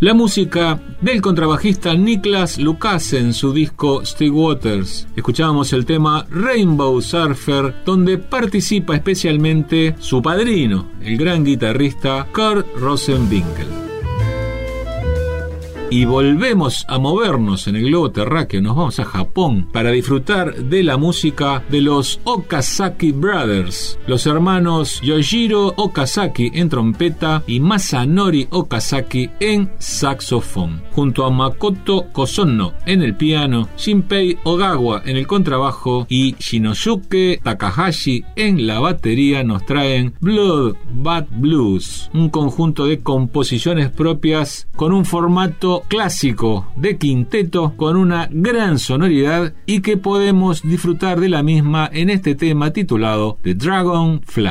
La música del contrabajista Niklas Lucassen en su disco Still Waters. Escuchábamos el tema Rainbow Surfer, donde participa especialmente su padrino, el gran guitarrista Kurt Rosenwinkel. Y volvemos a movernos en el globo terráqueo, nos vamos a Japón para disfrutar de la música de los Okazaki Brothers, los hermanos Yojiro Okazaki en trompeta y Masanori Okazaki en saxofón, junto a Makoto Kosono en el piano, Shinpei Ogawa en el contrabajo y Shinosuke Takahashi en la batería. Nos traen Blood Bad Blues, un conjunto de composiciones propias con un formato clásico de quinteto con una gran sonoridad y que podemos disfrutar de la misma en este tema titulado The Dragonfly.